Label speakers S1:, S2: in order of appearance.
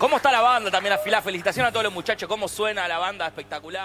S1: ¿Cómo está la banda también afilada? Felicitaciones a todos los muchachos. ¿Cómo suena la banda? Espectacular.